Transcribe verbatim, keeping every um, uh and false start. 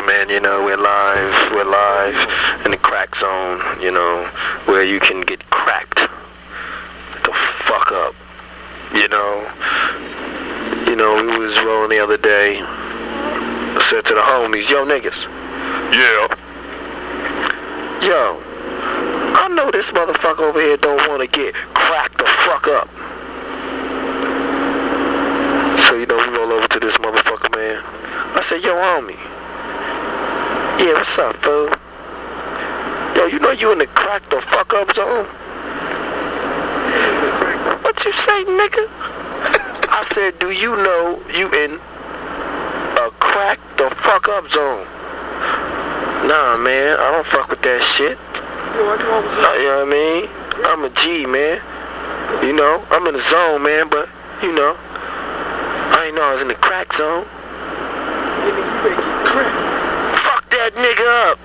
man, you know, we're live, we're live in the crack zone, you know, where you can get cracked the fuck up, you know. You know, we was rolling the other day, I said to the homies, yo, niggas, yeah, yo, I know this motherfucker over here don't want to get cracked the fuck up. So, you know, we roll over to this motherfucker, man. I said, yo, homie. Yeah, what's up, fool? Yo, you know you in the crack the fuck up zone? What you say, nigga? I said, do you know you in a crack the fuck up zone? Nah, man, I don't fuck with that shit. Uh, you know what I mean? I'm a G, man. You know, I'm in the zone, man, but, you know, I ain't know I was in the crack zone. Fuck that nigga up.